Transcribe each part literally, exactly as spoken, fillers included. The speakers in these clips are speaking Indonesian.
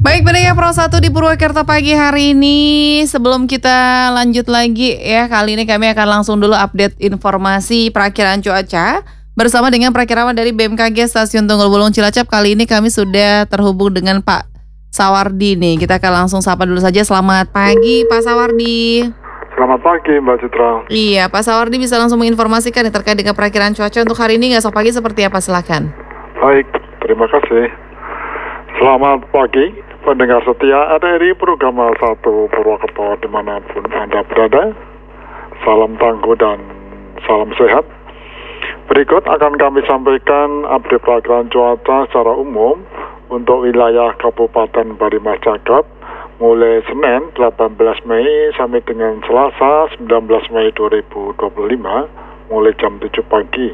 Baik, pendengar Pro satu di Purwakarta pagi hari ini. Sebelum kita lanjut lagi ya, kali ini kami akan langsung dulu update informasi perakiraan cuaca bersama dengan perakirawan dari B M K G Stasiun Tunggul Wulung Cilacap. Kali ini kami sudah terhubung dengan Pak Sawardi nih. Kita akan langsung sapa dulu saja. Selamat pagi Pak Sawardi. Selamat pagi Mbak Citra. Iya, Pak Sawardi bisa langsung menginformasikan nih terkait dengan perakiraan cuaca untuk hari ini, esok pagi seperti apa, silakan. Baik, terima kasih. Selamat pagi pendengar setia R R I program satu Purwakarta dimanapun Anda berada. Salam tangguh dan salam sehat. Berikut akan kami sampaikan update perakiraan cuaca secara umum untuk wilayah Kabupaten Barimas Cakep mulai Senin delapan belas Mei sampai dengan Selasa sembilan belas Mei dua ribu dua puluh lima mulai jam tujuh pagi.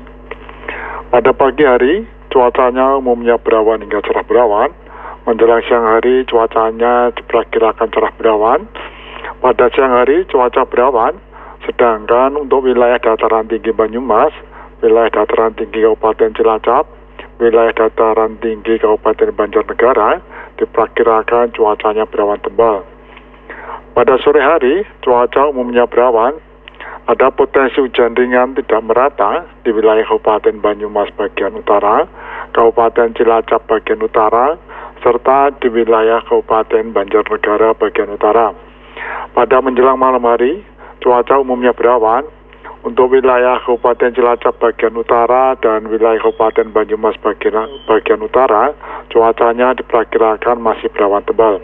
Pada pagi hari cuacanya umumnya berawan hingga cerah berawan. Menjelang siang hari cuacanya diperkirakan cerah berawan. Pada siang hari cuaca berawan. Sedangkan untuk wilayah dataran tinggi Banyumas, wilayah dataran tinggi Kabupaten Cilacap, wilayah dataran tinggi Kabupaten Banjarnegara diperkirakan cuacanya berawan tebal. Pada sore hari, cuaca umumnya berawan. Ada potensi hujan ringan tidak merata di wilayah Kabupaten Banyumas bagian utara, Kabupaten Cilacap bagian utara, serta di wilayah Kabupaten Banjarnegara bagian utara. Pada menjelang malam hari, cuaca umumnya berawan. Untuk wilayah Kabupaten Cilacap bagian utara dan wilayah Kabupaten Banyumas bagian, bagian utara, cuacanya diperkirakan masih berawan tebal.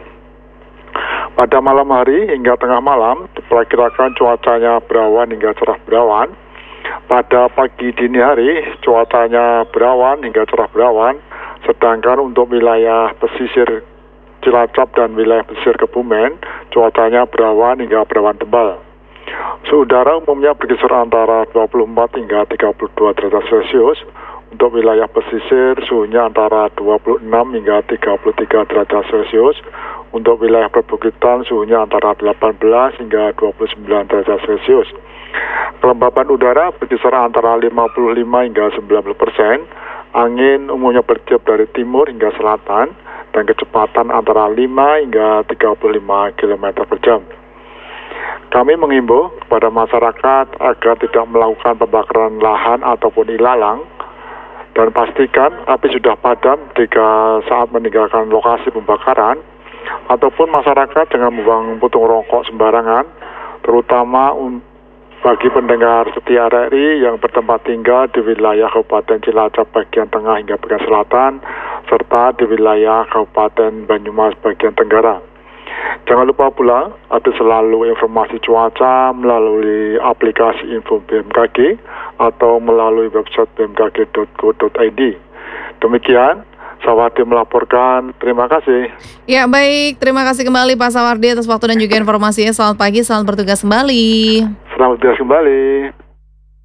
Pada malam hari hingga tengah malam, diperkirakan cuacanya berawan hingga cerah berawan. Pada pagi dini hari, cuacanya berawan hingga cerah berawan. Sedangkan untuk wilayah pesisir Cilacap dan wilayah pesisir Kebumen, cuacanya berawan hingga berawan tebal. Suhu udara umumnya berkisar antara dua puluh empat hingga tiga puluh dua derajat Celcius. Untuk wilayah pesisir suhunya antara dua puluh enam hingga tiga puluh tiga derajat Celcius. Untuk wilayah perbukitan suhunya antara delapan belas hingga dua puluh sembilan derajat Celcius. Kelembapan udara berkisar antara lima puluh lima hingga sembilan puluh persen. Angin umumnya bertiup dari timur hingga selatan dan kecepatan antara lima hingga tiga puluh lima kilometer per jam. Kami mengimbau kepada masyarakat agar tidak melakukan pembakaran lahan ataupun ilalang dan pastikan api sudah padam jika saat meninggalkan lokasi pembakaran, ataupun masyarakat jangan membuang putung rokok sembarangan, terutama bagi pendengar setia R R I yang bertempat tinggal di wilayah Kabupaten Cilacap bagian tengah hingga bagian selatan, serta di wilayah Kabupaten Banyumas bagian tenggara. Jangan lupa pula ada selalu informasi cuaca melalui aplikasi info B M K G atau melalui website b m k g dot go dot i d. Demikian, Sawardi melaporkan. Terima kasih. Ya baik, terima kasih kembali Pak Sawardi atas waktu dan juga informasinya. Selamat pagi, selamat bertugas kembali. Selamat bertugas kembali.